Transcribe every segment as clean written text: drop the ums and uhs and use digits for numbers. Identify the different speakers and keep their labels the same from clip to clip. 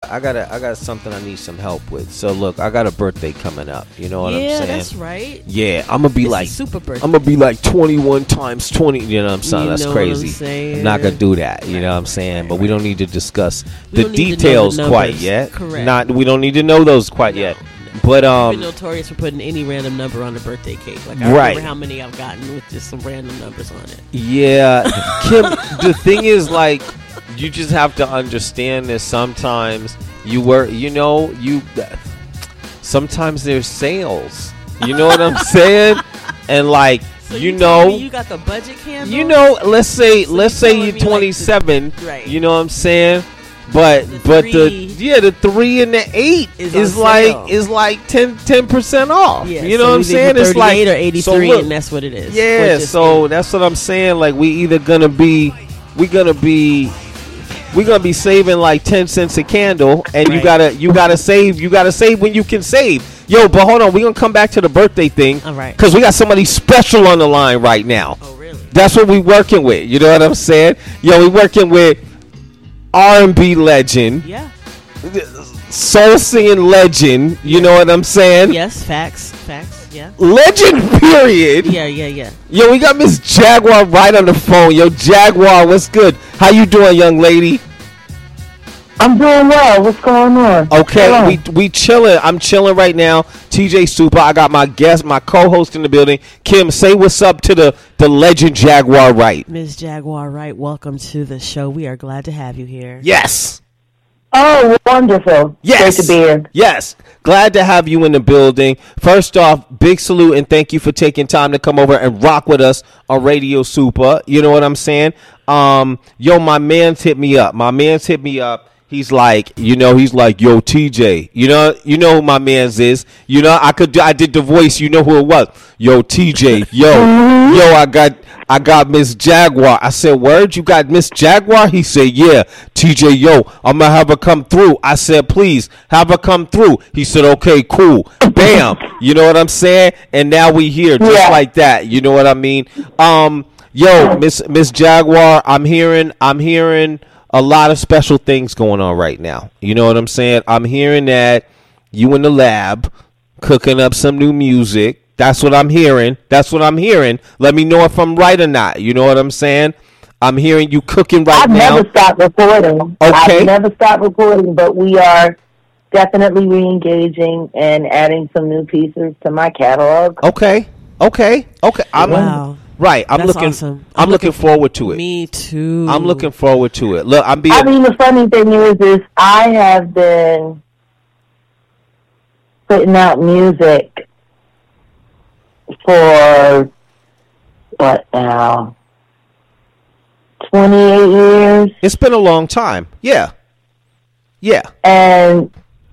Speaker 1: I got something I need some help with. So look, I got a birthday coming up. You know what I'm saying?
Speaker 2: Yeah, that's right.
Speaker 1: Yeah, I'm gonna be
Speaker 2: It's
Speaker 1: like
Speaker 2: a super birthday.
Speaker 1: I'm gonna be like 21 times 20. You know what I'm saying?
Speaker 2: You
Speaker 1: That's
Speaker 2: know
Speaker 1: crazy.
Speaker 2: what I'm saying?
Speaker 1: I'm not gonna do that. You know what I'm saying? But we don't need to discuss
Speaker 2: We
Speaker 1: the
Speaker 2: don't need to know the
Speaker 1: details quite
Speaker 2: numbers.
Speaker 1: yet.
Speaker 2: Correct.
Speaker 1: We don't need to know those quite yet. But
Speaker 2: I've been notorious for putting any random number on a birthday cake. Like I
Speaker 1: Right.
Speaker 2: remember how many I've gotten with just some random numbers on it.
Speaker 1: yeah, Kim. The thing is, like, you just have to understand that sometimes sometimes there's sales. You know what I'm saying? And like,
Speaker 2: So
Speaker 1: you
Speaker 2: telling me
Speaker 1: know,
Speaker 2: you got the budget candle.
Speaker 1: you know, let's say
Speaker 2: So you
Speaker 1: you're
Speaker 2: telling me, like,
Speaker 1: 27.
Speaker 2: right.
Speaker 1: You know what I'm saying? But
Speaker 2: The
Speaker 1: the 3 and the 8
Speaker 2: is
Speaker 1: is
Speaker 2: on
Speaker 1: like
Speaker 2: sale.
Speaker 1: 10% off.
Speaker 2: Yeah,
Speaker 1: you know
Speaker 2: so
Speaker 1: what I'm
Speaker 2: either
Speaker 1: saying?
Speaker 2: for
Speaker 1: It's like
Speaker 2: 38 or 83,
Speaker 1: so look,
Speaker 2: and that's what it is.
Speaker 1: yeah,
Speaker 2: Which is
Speaker 1: so
Speaker 2: eight.
Speaker 1: that's what I'm saying. Like we're gonna be saving like 10 cents a candle, and you
Speaker 2: Right.
Speaker 1: gotta save when you can save. Yo, but hold on, we're gonna come back to the birthday thing,
Speaker 2: All right.
Speaker 1: because we got somebody special on the line right now.
Speaker 2: Oh, really?
Speaker 1: That's what we working with. You know what I'm saying? Yo, we working with R&B legend,
Speaker 2: Yeah.
Speaker 1: soul singing legend. You know what I'm saying?
Speaker 2: Yes. Facts. Yeah.
Speaker 1: Legend, period.
Speaker 2: Yeah.
Speaker 1: Yo, we got Miss Jaguar right on the phone. Yo, Jaguar, what's good? How you doing, young lady?
Speaker 3: I'm doing well. What's going on?
Speaker 1: Okay,
Speaker 3: Hello.
Speaker 1: we chilling. I'm chilling right now. TJ Super. I got my guest, my co-host in the building. Kim, say what's up to the legend Jaguar Wright.
Speaker 2: Ms. Jaguar Wright, welcome to the show. We are glad to have you here.
Speaker 1: Yes.
Speaker 3: Oh, wonderful.
Speaker 1: Yes.
Speaker 3: Great to be here.
Speaker 1: Yes. Glad to have you in the building. First off, big salute and thank you for taking time to come over and rock with us on Radio Super. You know what I'm saying? Yo, my man's hit me up. He's like, yo, TJ. You know who my man's is. You know, I did the voice. You know who it was. Yo, TJ. I got Miss Jaguar. I said, word, you got Miss Jaguar? He said, yeah. TJ, yo, I'm going to have her come through. I said, please, have her come through. He said, okay, cool. Bam. You know what I'm saying? And now we here just like that. You know what I mean? Yo, Miss Jaguar, I'm hearing a lot of special things going on right now. You know what I'm saying? I'm hearing that you in the lab cooking up some new music. That's what I'm hearing. Let me know if I'm right or not. You know what I'm saying? I'm hearing you cooking now.
Speaker 3: I've never stopped recording.
Speaker 1: Okay.
Speaker 3: I've never stopped recording, but we are definitely re-engaging and adding some new pieces to my catalog.
Speaker 1: Okay.
Speaker 2: Wow.
Speaker 1: Right.
Speaker 2: That's awesome.
Speaker 1: I'm looking forward to it.
Speaker 2: Me too.
Speaker 1: I'm looking forward to it. Look,
Speaker 3: I mean, the funny thing is I have been putting out music for, what now, 28 years?
Speaker 1: It's been a long time. Yeah.
Speaker 3: And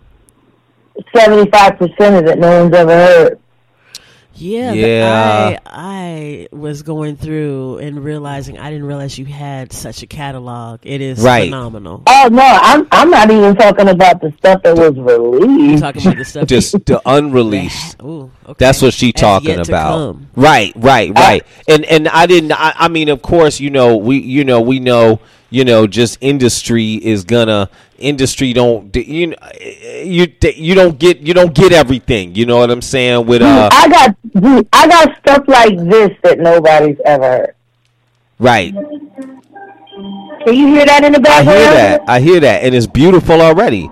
Speaker 3: 75% of it no one's ever heard.
Speaker 2: Yeah. I was going through and realizing I didn't realize you had such a catalog. It is phenomenal.
Speaker 3: Oh no, I'm not even talking about the stuff that was released.
Speaker 2: You're talking about the stuff
Speaker 1: Just the unreleased.
Speaker 2: Ooh, okay.
Speaker 1: That's what she
Speaker 2: Has
Speaker 1: talking
Speaker 2: yet to
Speaker 1: about.
Speaker 2: come.
Speaker 1: Right. And I mean, of course, we know, just industry don't get everything. You know what I'm saying? With
Speaker 3: I got stuff like this that nobody's ever heard.
Speaker 1: Right.
Speaker 3: Can you hear that in the background?
Speaker 1: I hear that, and it's beautiful already.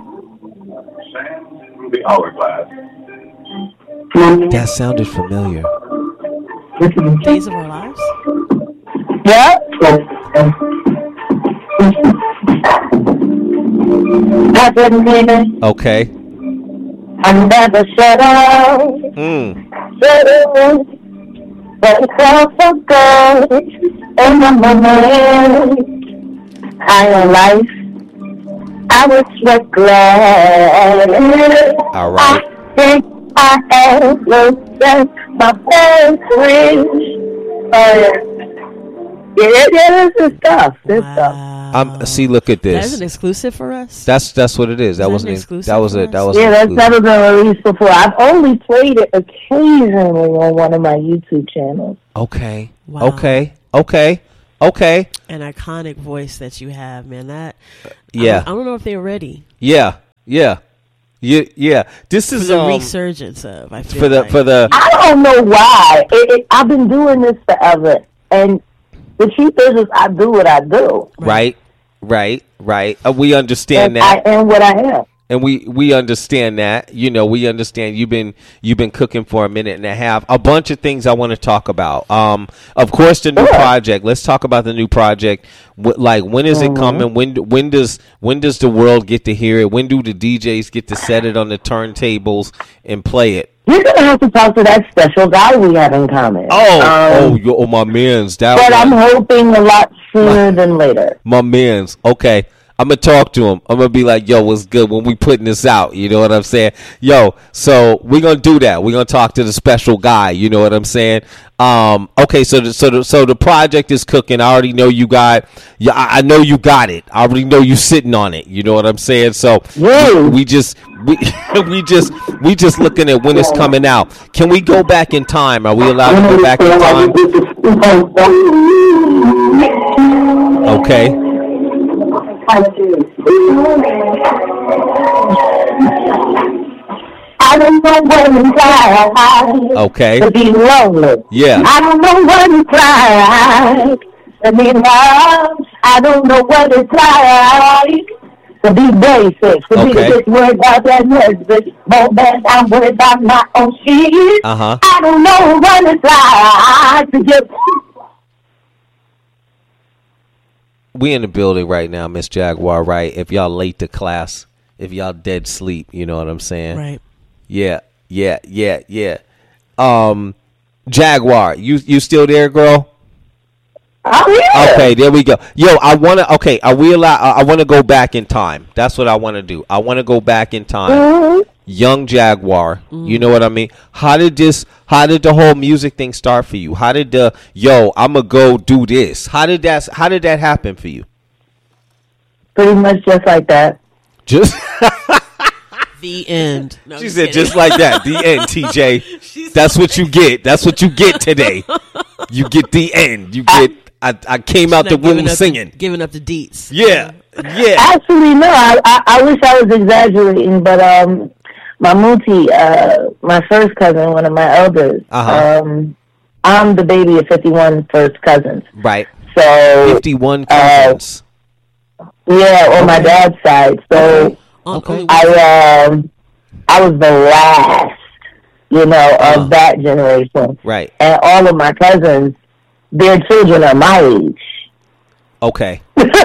Speaker 1: That sounded familiar.
Speaker 2: Days of Our Lives?
Speaker 3: Yeah. I didn't mean it.
Speaker 1: Okay.
Speaker 3: I never shut up. But it felt so good in the moment. I am life. I was just glad.
Speaker 1: All right.
Speaker 3: I think I have lost my best friend. Yeah, this is stuff.
Speaker 1: See, look at this.
Speaker 2: That's an exclusive for us.
Speaker 1: That's what it is. That wasn't
Speaker 2: exclusive.
Speaker 1: That was it. That was
Speaker 3: yeah. That's never been released before. I've only played it occasionally on one of my YouTube channels.
Speaker 1: Okay.
Speaker 2: Wow.
Speaker 1: Okay.
Speaker 2: An iconic voice that you have, man. That
Speaker 1: Yeah.
Speaker 2: I don't know if they're ready.
Speaker 1: Yeah. Yeah. Yeah. This is
Speaker 2: the resurgence of. I feel
Speaker 1: for the.
Speaker 3: I don't know why. I've been doing this forever, and the truth is I do what I do.
Speaker 1: Right. We understand
Speaker 3: and
Speaker 1: that.
Speaker 3: I am what I am.
Speaker 1: And we understand that. You know, we understand you've been cooking for a minute and a half. A bunch of things I want to talk about. Of course, the new project. Let's talk about the new project. Like, when is it coming? When does the world get to hear it? When do the DJs get to set it on the turntables and play it?
Speaker 3: You're gonna have to talk to that special guy we have in common.
Speaker 1: Oh, my man's.
Speaker 3: But I'm hoping a lot sooner than later.
Speaker 1: My man's. Okay. I'm going to talk to him. I'm going to be like, yo, what's good when we putting this out? You know what I'm saying? Yo, so we're going to do that. We're going to talk to the special guy. You know what I'm saying? Okay, so the project is cooking. I already know you got. Yeah, I know you got it. I already know you sitting on it. You know what I'm saying? So we just looking at when it's coming out. Can we go back in time? Are we allowed to go back in time? Okay.
Speaker 3: I don't know what it's like.
Speaker 1: Okay.
Speaker 3: To be lonely.
Speaker 1: Yeah.
Speaker 3: I don't know what it's like to be loved. I don't know what it's like to be basic. To be just worried about that music. Moment I'm worried about my own shit. I don't know what it's like to just.
Speaker 1: We in the building right now, Miss Jaguar, right? If y'all late to class, if y'all dead sleep, you know what I'm saying?
Speaker 2: Right.
Speaker 1: Yeah. Jaguar, you still there, girl?
Speaker 3: I'm here.
Speaker 1: Okay, there we go. Yo, I want to go back in time. That's what I want to do. I want to go back in time.
Speaker 3: Mm-hmm.
Speaker 1: Young Jaguar, you know what I mean? How did the whole music thing start for you? How did I'ma go do this? How did that happen for you?
Speaker 3: Pretty much just like that.
Speaker 1: Just
Speaker 2: the end. No,
Speaker 1: she said just like that. The end, TJ. That's what you get. That's what you get today. You get the end. You get I came out the womb singing.
Speaker 2: Giving up the deets.
Speaker 1: Yeah.
Speaker 3: Actually, no. I wish I was exaggerating, but my Muti, my first cousin, one of my elders, I'm the baby of 51 first cousins.
Speaker 1: Right.
Speaker 3: So
Speaker 1: 51 cousins.
Speaker 3: Yeah, on my dad's side. So I was the last, of that generation.
Speaker 1: Right.
Speaker 3: And all of my cousins, their children are my age.
Speaker 1: Okay.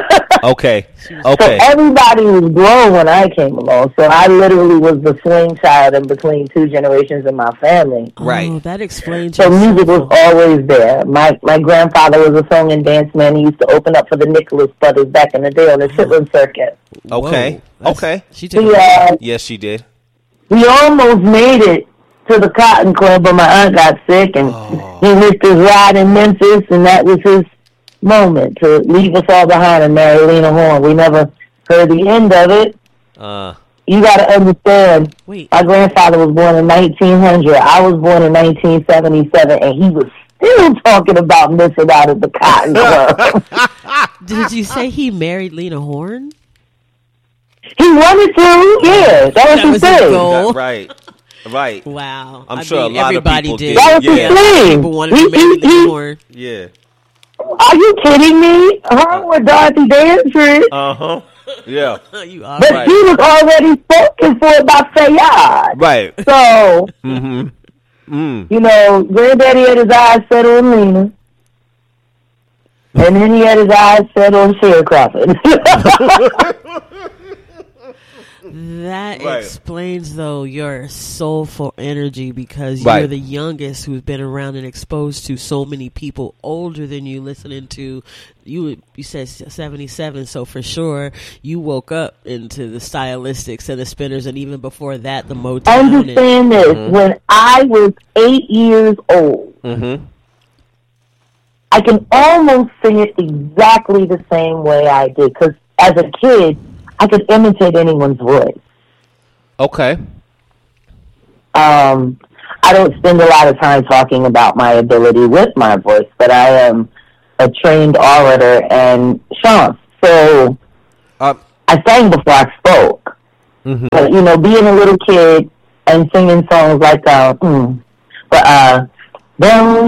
Speaker 3: So everybody was grown when I came along. So I literally was the swing child in between two generations of my family.
Speaker 1: Right.
Speaker 2: Oh, that explains.
Speaker 3: So music was always there. My grandfather was a song and dance man. He used to open up for the Nicholas Brothers back in the day on the Chitlin Circuit.
Speaker 1: Okay.
Speaker 2: She did.
Speaker 1: Yes, she did.
Speaker 3: We almost made it to the Cotton Club, but my aunt got sick, and he missed his ride in Memphis, and that was his moment to leave us all behind and marry Lena Horne. We never heard the end of it. You got to understand, my grandfather was born in 1900. I was born in 1977, and he was still talking about missing out at the Cotton Club.
Speaker 2: Did you say he married Lena Horne?
Speaker 3: He wanted to, yeah. That was his thing.
Speaker 1: Right.
Speaker 2: Wow.
Speaker 1: I'm sure a lot of people did.
Speaker 3: That was his thing.
Speaker 2: People wanted to marry Lena Horne.
Speaker 1: Yeah.
Speaker 3: Are you kidding me? Her with Dorothy Dandridge.
Speaker 1: Yeah.
Speaker 2: You are
Speaker 3: but he was already spoken for by Fayyad.
Speaker 1: Right.
Speaker 3: So, Granddaddy had his eyes set on Lena. And then he had his eyes set on sharecropping.
Speaker 2: That explains, though, your soulful energy, because you're the youngest who's been around and exposed to so many people older than you listening to. You said 77, so for sure you woke up into the stylistics and the spinners, and even before that, the Motown.
Speaker 3: Understand this. When I was 8 years old, I can almost sing it exactly the same way I did, because as a kid, I could imitate anyone's voice.
Speaker 1: Okay.
Speaker 3: I don't spend a lot of time talking about my ability with my voice, but I am a trained orator and chant. So I sang before I spoke. But, you know, being a little kid and singing songs like, don't